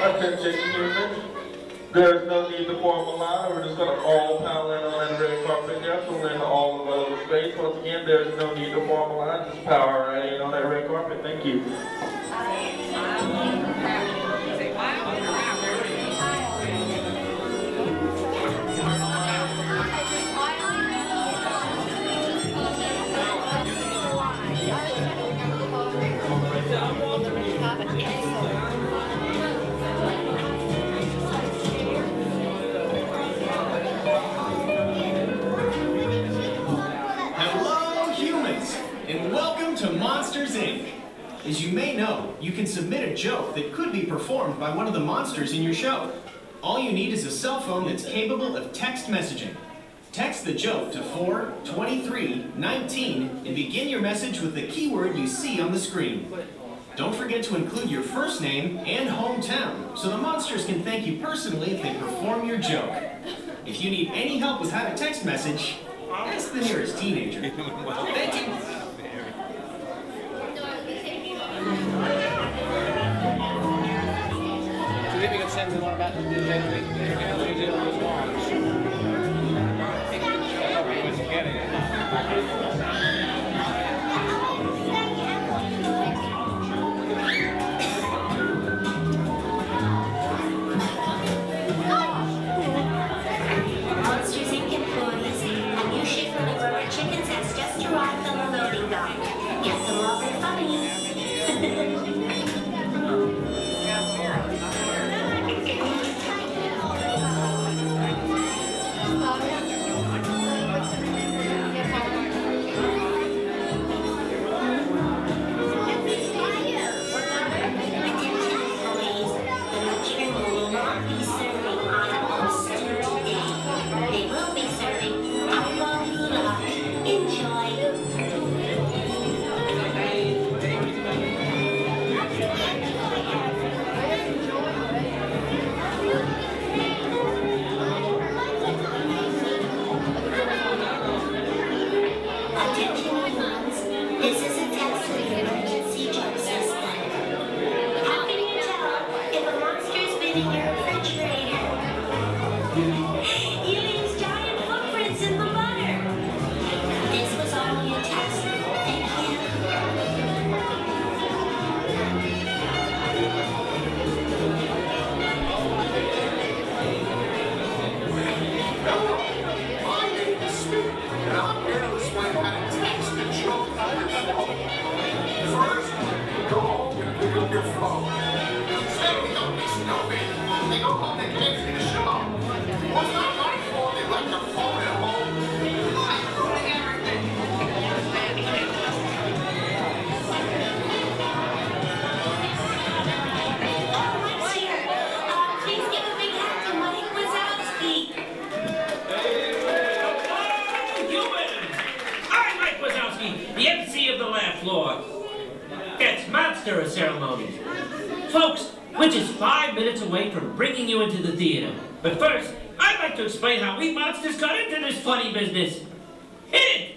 Attention humans, there's no need to form a line. We're just going to all pile in on that red carpet there, fill in all of the space. Once again, there's no need to form a line. Just power right in on that red carpet. Thank you. Monsters, Inc. As you may know, you can submit a joke that could be performed by one of the monsters in your show. All you need is a cell phone that's capable of text messaging. Text the joke to 42319 and begin your message with the keyword you see on the screen. Don't forget to include your first name and hometown so the monsters can thank you personally if they perform your joke. If you need any help with how to text message, ask the nearest teenager. Thank you. So then we can send them one about the New Zealand laws. Monsters Inc. employees, a new shipment of rubber chickens has just arrived on the loading dock. Get them all their funny. Ceremonies. Folks, we're just 5 minutes away from bringing you into the theater. But first, I'd like to explain how we monsters got into this funny business. Hit it!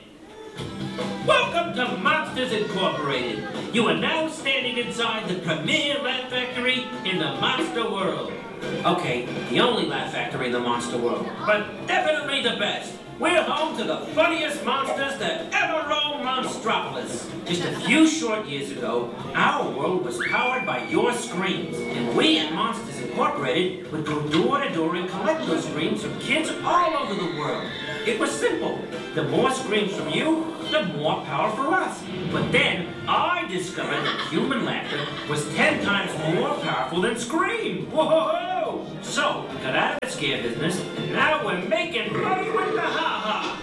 Welcome to Monsters Incorporated. You are now standing inside the premier laugh factory in the monster world. Okay, the only laugh factory in the monster world, but definitely the best. We're home to the funniest monsters that ever roamed Monstropolis. Just a few short years ago, our world was powered by your screams, and we at Monsters Incorporated would go door to door and collect those screams from kids all over the world. It was simple. The more screams from you, the more power for us. But then, I discovered that human laughter was 10 times more powerful than scream. Whoa! So, we got out of the scare business, and now we're making money with the ha-ha.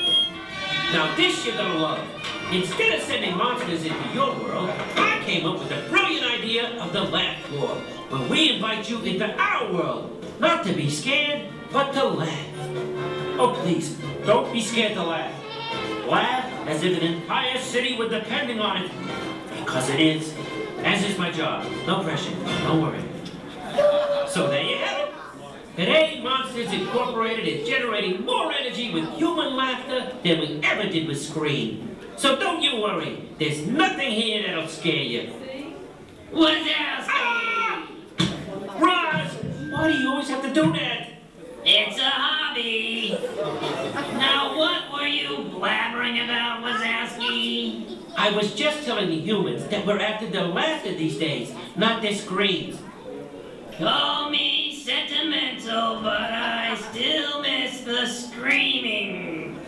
Now this you're gonna love. Instead of sending monsters into your world, I came up with the brilliant idea of the laugh floor, where we invite you into our world, not to be scared, but to laugh. Oh please, don't be scared to laugh. Laugh as if an entire city were depending on it. Because it is. As is my job. No pressure. Don't worry. So there you have it. Today, Monsters Incorporated is generating more energy with human laughter than we ever did with scream. So don't you worry. There's nothing here that'll scare you. Wazowski! Ah! Why do you always have to do that? It's a hobby. Now, what were you blabbering about, Wazowski? I was just telling the humans that we're after the laughter these days, not their screams. Call me sentimental, but I still miss the screaming.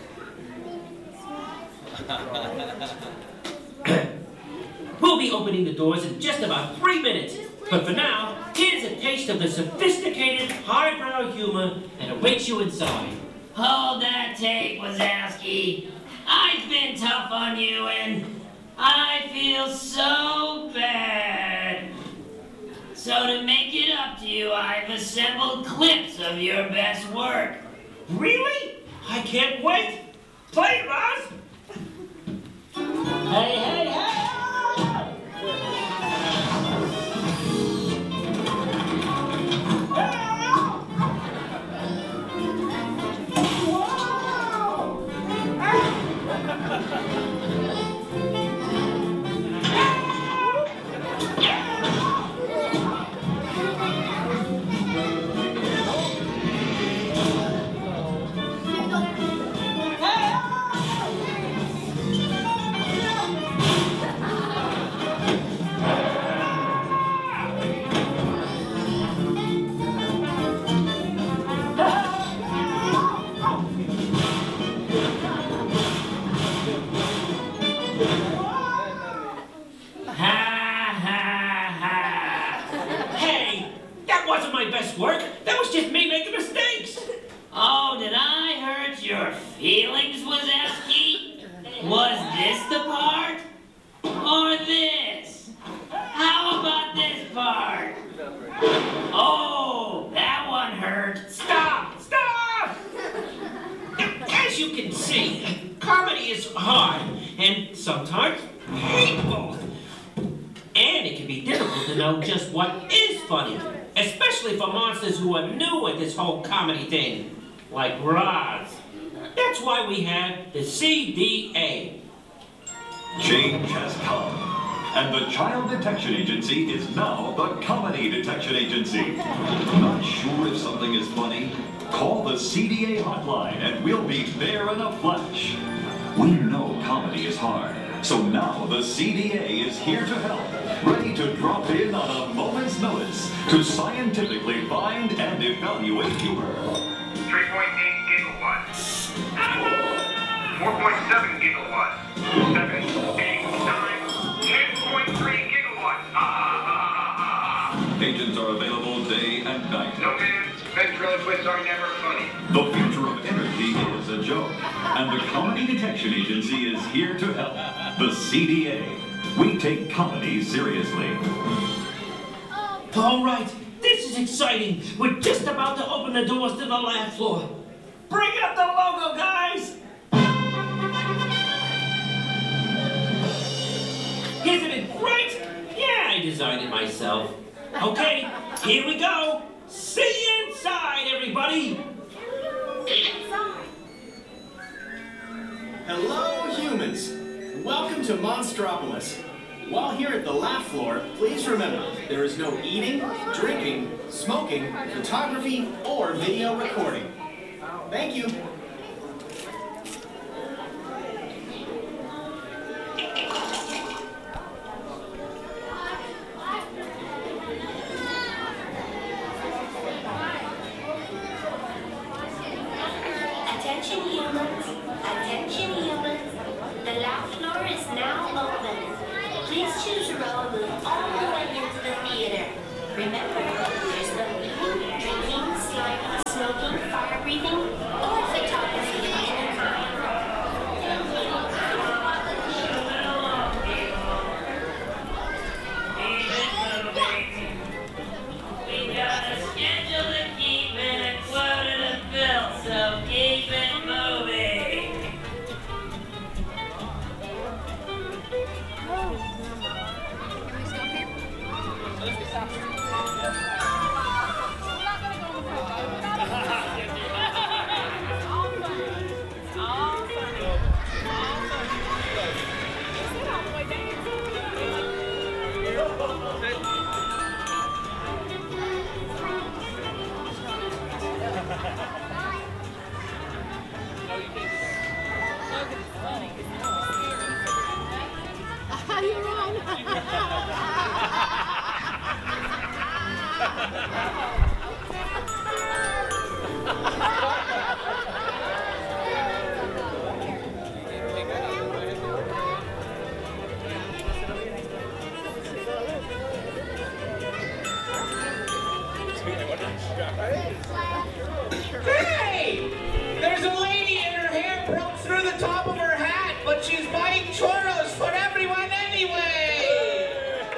We'll be opening the doors in just about 3 minutes. But for now, here's a taste of the sophisticated, highbrow humor that awaits you inside. Hold that tape, Wazowski. I've been tough on you, and I feel so bad. So to make it up to you, I've assembled clips of your best work. Really? I can't wait. Play it, Roz. Hey, hey, hey! Work? That was just me making mistakes. Oh, did I hurt your feelings, Wazowski? Was this the part? Or this? How about this part? Oh, that one hurt. Stop! Stop! As you can see, comedy is hard and sometimes painful. And it can be difficult to know just what is funny. Especially for monsters who are new at this whole comedy thing, like Roz. That's why we have the CDA. Change has come, and the Child Detection Agency is now the Comedy Detection Agency. Not sure if something is funny? Call the CDA hotline and we'll be there in a flash. We know comedy is hard, so now the CDA is here to help, ready to drop in on a moment's notice to scientifically find and evaluate humor. 3.8 gigawatts. 4.7 gigawatts. 7, 8, 9, 10.3 gigawatts. Agents are available day and night. No, man. Ventriloquists are never funny. The future of energy is a joke, and the Comedy Detection Agency is here to help. The CDA. We take comedy seriously. All right, this is exciting. We're just about to open the doors to the laugh floor. Bring up the logo, guys! Isn't it great? Yeah, I designed it myself. Okay, here we go. See you inside, everybody. Hello, humans. Welcome to Monstropolis. While here at the laugh floor, please remember, there is no eating, drinking, smoking, photography, or video recording. Thank you. Attention humans, attention humans. The laugh floor is now open. Please choose a row and move all the way into the theater. Remember, there's no eating, drinking, sliding, smoking, fire breathing, or photography of any kind. We got a schedule to keep and a quota to fill, so keep it moving. Hey! There's a lady and her hair broke through the top of her hat, but she's buying churros for everyone anyway!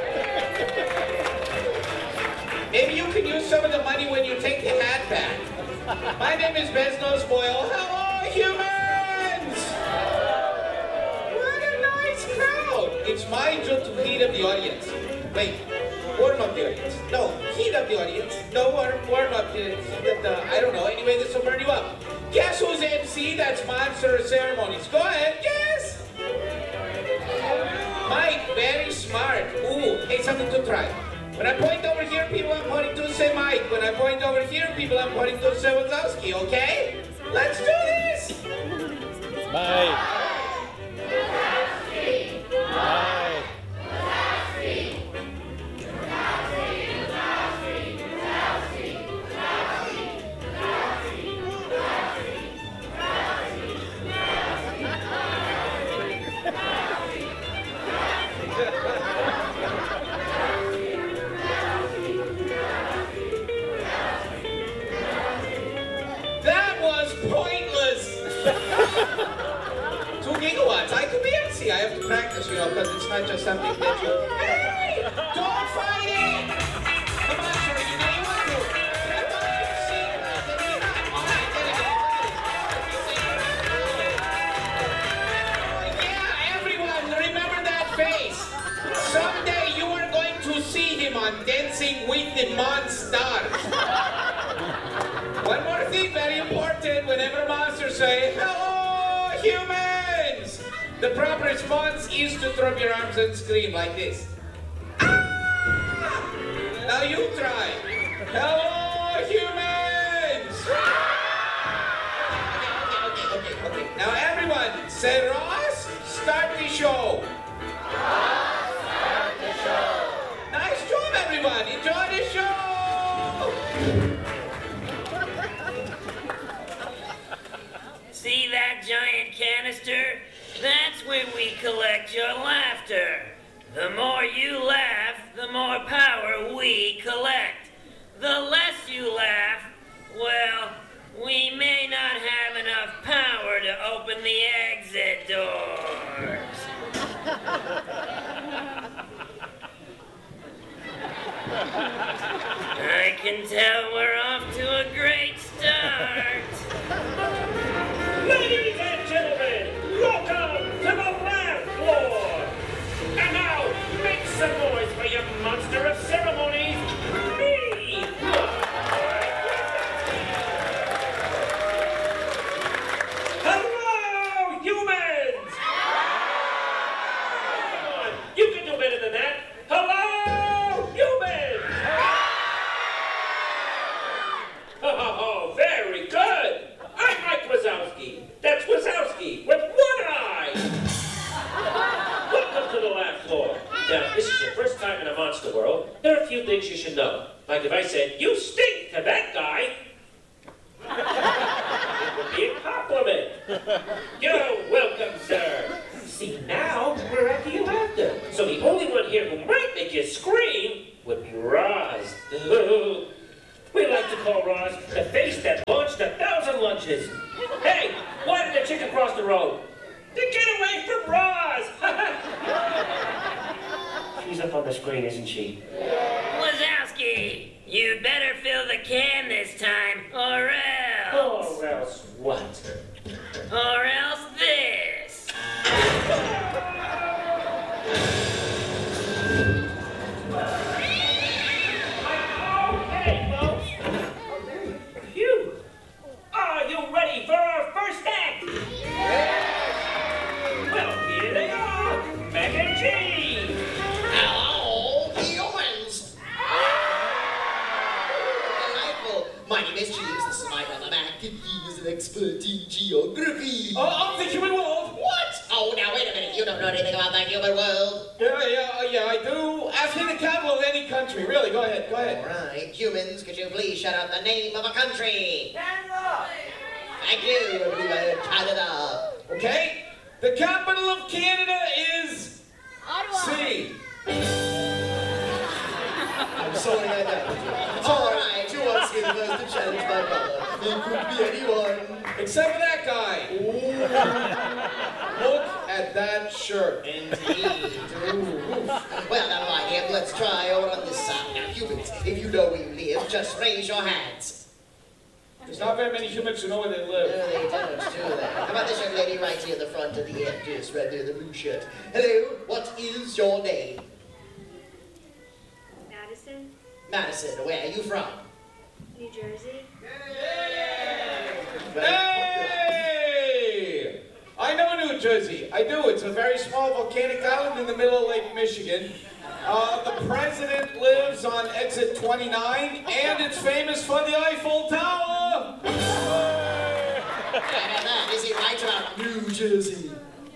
Maybe you can use some of the money when you take the hat back. My name is Beznos Boyle. Hello, humans! What a nice crowd! It's my job to heat up the audience. Wait, warm up the audience. No, heat up the audience. No, warm up the I don't know. Anyway, this will burn you up. Guess who's MC? That's Monster of Ceremonies. Go ahead, guess! Mike, very smart. Ooh, hey, something to try. When I point over here, people I'm pointing to say Mike. When I point over here, people I'm pointing to say Wazowski, okay? Let's do this! Mike. That was pointless! 2 gigawatts. I could be MC. I have to practice, you know, because it's not just something that you... Hey! Don't fight it! Come on, sir. You know you want to. Come on, you see it. All right, get it. Yeah, everyone, remember that face. Someday you are going to see him on Dancing with the Monsters. One more thing, very important. Whenever monsters say, "Hello, humans," the proper response is to throw up your arms and scream like this. Ah! Now you try. Hello, humans! Okay. Now everyone, say Ross, start the show. Nice job, everyone. Enjoy the show. See that giant canister? That's where we collect your laughter. The more you laugh, the more power we collect. The less you laugh, well, we may not have enough power to open the exit doors. I can tell we're off to a great start. Ladies and gentlemen, welcome to the laugh floor. And now, make some noise for your monster of ceremonies, me. Hello, humans. Come on, you can do better than that. Hello, humans. Oh, very good. I'm Mike Wazowski. That's Wazowski with one eye. Welcome to the laugh floor. Now, this is your first time in a monster world. There are a few things you should know. Like if I said, "You stink" to that guy, it would be a compliment. You're welcome, sir. See, now we're at the laughter. So the only one here who might make you scream would be Roz. We like to call Roz the face that launched 1,000 lunches. Hey, why did the chicken cross the road? To get away from Roz! She's up on the screen, isn't she? Wazowski, you'd better fill the can this time, or else. Or else what? Or else this. Okay, folks. Phew. Are you ready for our first act? Well, here they are, Mac and Cheese. Hello, humans! Delightful. My name is Jeeves. This is my brother Mac, and he is an expert in geography. Oh, the human world. What? Oh, now wait a minute. You don't know anything about the human world. Yeah, I do. Ask me the capital of any country. Really, go ahead. All right, humans, could you please shout out the name of a country? Canada. Thank you, Canada. Okay. The capital of Canada is C. I'm sorry, I know. All right, who wants to rise to challenge my brother. It could be anyone. Except for that guy. Look at that shirt. Indeed. Ooh. Well, now, my dear, let's try over on this side. Now, humans, if you know where you live, just raise your hands. There's not very many humans who know where they No, live. they don't do that. How about this young lady right here in the front of the just right there, the blue shirt. Hello, what is your name? Madison, Madison, where are you from? New Jersey. Hey! I know New Jersey. I do. It's a very small volcanic island in the middle of Lake Michigan. The president lives on exit 29, and it's famous for the Eiffel Tower. That is it right about New Jersey.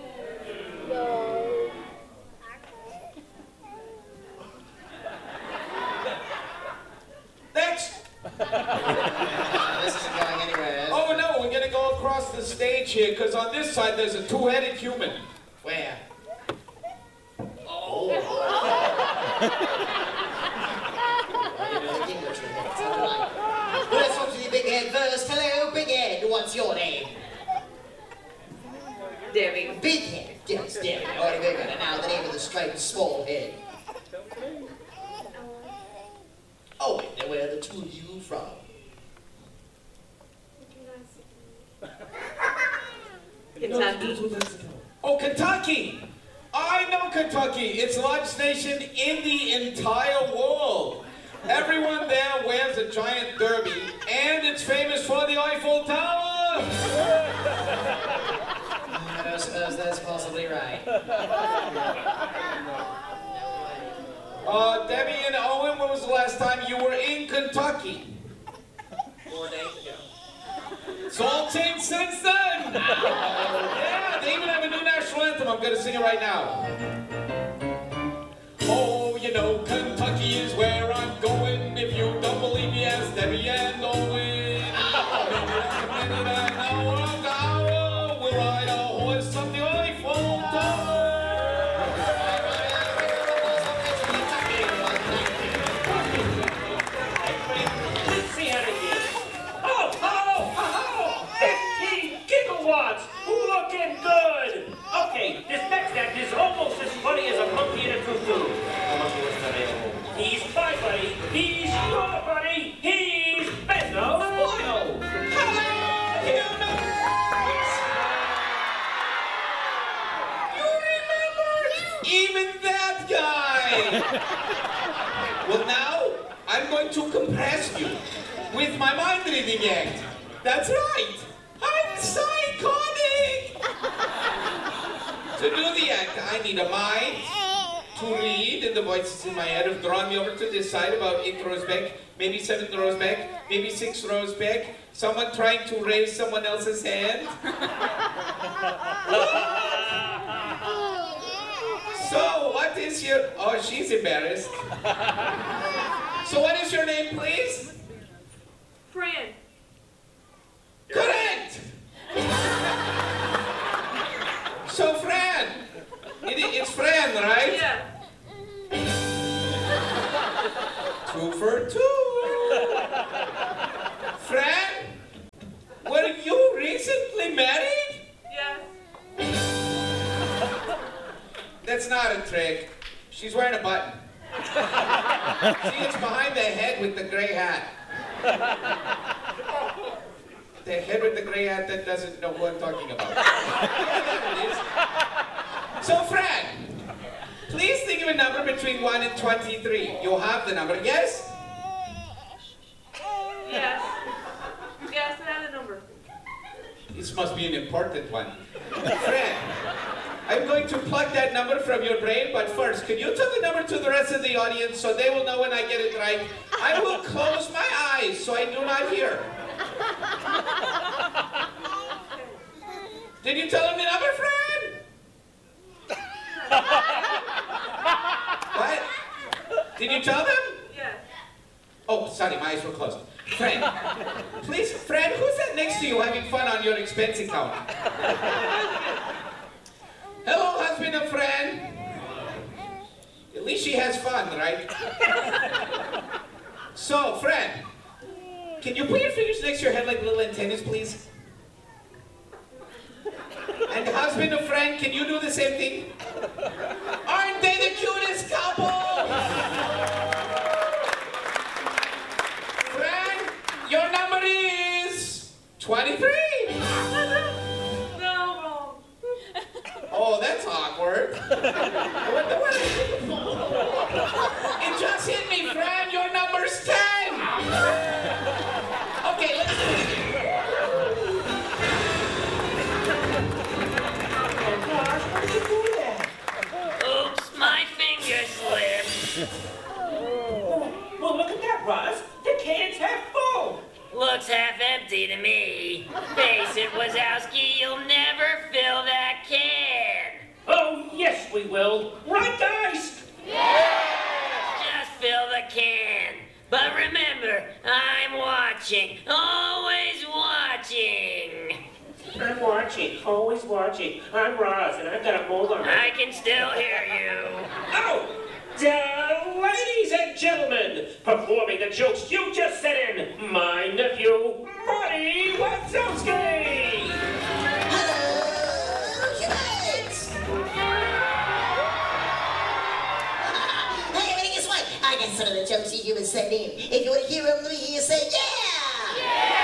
Next. This isn't going anywhere. Oh no, we're gonna go across the stage here, because on this side there's a two-headed human. Where? Oh. Let's talk to the big head first. Hello, big head. What's your name? Debbie. Big head. Yes, Debbie. All right, very good. And now the name of the striped small head. Oh, wait, now where are the two of you from? Kentucky. Oh, Kentucky! I know Kentucky. It's the largest nation in the entire world. Everyone there wears a giant derby, and it's famous for the Eiffel Tower. I don't suppose that's possibly right. Debbie and Owen, when was the last time you were in Kentucky? 4 days ago. It's all changed since then. Yeah, they even have a new national anthem. I'm going to sing it right now. Oh, you know, Kentucky is where I'm going. If you don't believe me, ask Debbie and Owen. We'll ride a horse up the Eiffel Tower. Let's see how they did. Oh! 15 gigawatts! Looking good! Okay, this next act is almost as funny as a monkey in a tutu. The monkey was available. He's my buddy. He's your buddy. He's Benno Spoil. Hello, humans! You remember? Even that guy! Well, now, I'm going to compress you with my mind-reading act. That's right! I'm psychotic! To do the act, I need a mind to read, and the voices in my head have drawn me over to this side about 8 rows back, maybe 7 rows back, maybe 6 rows back. Someone trying to raise someone else's hand. So, what is your... Oh, she's embarrassed. So, what is your name, please? Fran. Correct! So, Fran. It's Fran, right? Yeah. 2 for 2. Fran, were you recently married? Yeah. That's not a trick. She's wearing a button. See, it's behind the head with the gray hat. The head with the gray hat that doesn't know who I'm talking about. There it is. So, Fran, please think of a number between 1 and 23. You have the number, yes? Yes. Yes, I have the number. This must be an important one. Fran, I'm going to pluck that number from your brain, but first, can you tell the number to the rest of the audience so they will know when I get it right? I will close my eyes so I do not hear. Did you tell him the number, Fran? What? Did you tell them? Yes. Oh, sorry, my eyes were closed. Fran, please, Fran, who's that next to you having fun on your expense account? Hello, husband of Fran. At least she has fun, right? So, Fran, can you put your fingers next to your head like little antennas, please? And husband of Fran, can you do the same thing? Aren't they the cutest couple? Fran, your number is 23. No, wrong. Oh, that's awkward. What? It just hit me, Fran. Your number's 10. Okay, let's do it again. Oops, my finger slipped. Well, look at that, Roz. The can's half full. Looks half empty to me. Face it, Wazowski, you'll never fill that can. Oh, yes, we will. Right, guys? Just fill the can. But remember, I'm watching. Always watching. I'm watching, always watching. I'm Roz, and I've got a mold on I can still hear you. Oh! Ladies and gentlemen, performing the jokes you just sent in, my nephew, Buddy Wazowski! Hey, everybody, guess what? I got some of the jokes you humans sent in. If you want to hear them, let me hear you say, yeah!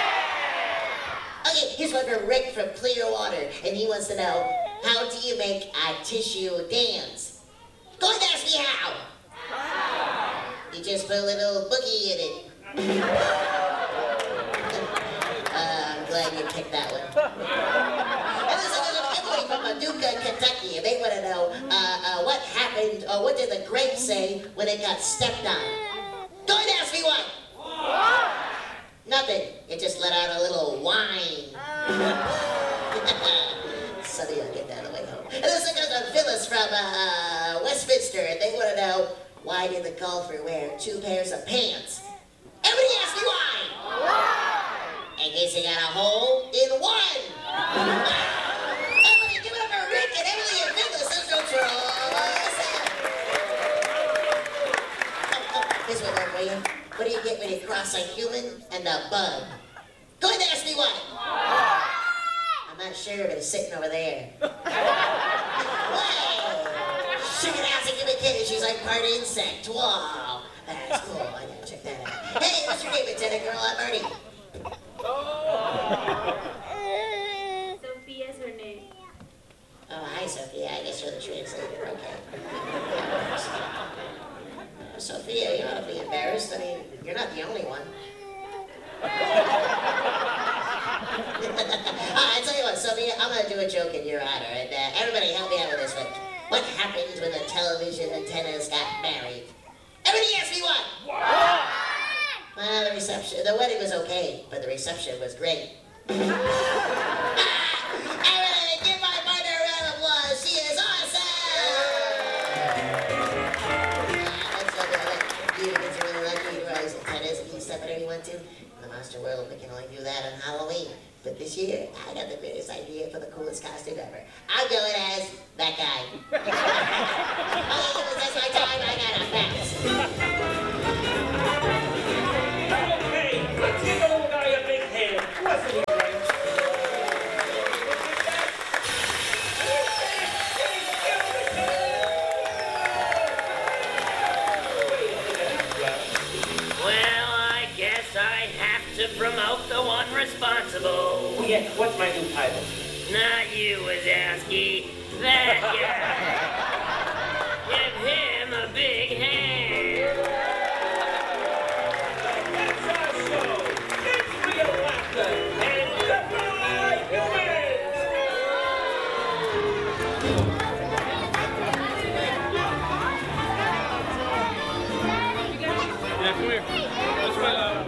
Okay, here's one for Rick from Clearwater, and he wants to know, how do you make a tissue dance? Go ahead and ask me how. You just put a little boogie in it. I'm glad you picked that one. And there's a family from Paducah, Kentucky, and they want to know what happened, or what did the grape say when it got stepped on? Go ahead and ask me what. Nothing. It just let out a little whine. Sonny will get that on the way home. And this goes on Phyllis from Westminster, and they want to know, why did the golfer wear 2 pairs of pants? Everybody ask me why! In case he got a hole in one! Everybody give it up for Rick and Emily and Phyllis. Those jokes are awesome! This one there for you. What do you get when you cross a human and a bug? Go ahead and ask me what? I'm not sure, but it's sitting over there. Chicken ass and give me kitty. She's like part insect. Wow. That's cool. I gotta check that out. Hey, what's your name, Lieutenant Girl? I'm Ernie. Sophia's her name. Oh, hi, Sophia. I guess you're the translator. Okay. Sophia, you ought to be embarrassed. I mean, you're not the only one. I tell you what, Sophia, I'm going to do a joke in your honor, and everybody help me out with this one. What happened when the television antennas got married? Everybody ask me what? Well, the wedding was okay, but the reception was great. Everybody, give my partner a round of applause. She is awesome! You get really lucky to rise antennas and eat stuff whatever you want to. In the monster world, we can only do that on Halloween. But this year, I got the greatest idea for the coolest costume ever. I'm going as that guy. Oh, that's my time. I gotta bounce. Okay, let's give the little guy a big hand. Wasn't he right? Well, I guess I have to promote the one responsible. Oh, yeah, what's my new title? Not you, Wazowski. That guy. Give him a big hand. That's our show. It's real laughter. And goodbye, humans! Yeah, come here. That's right.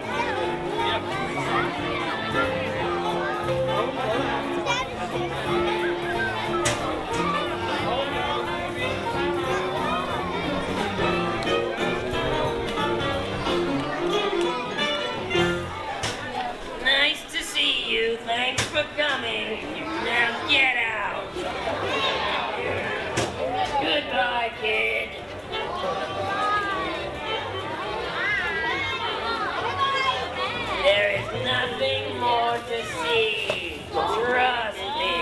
Yeah. nothing more to see. Trust me.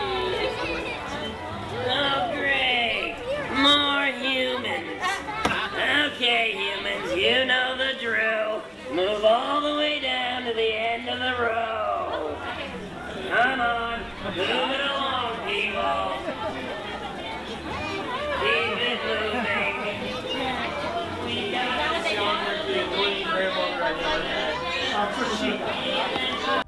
Oh, great. More humans. Okay, humans, you know the drill. Move all the way down to the end of the row. Come on, move it along, people. Keep it moving. We got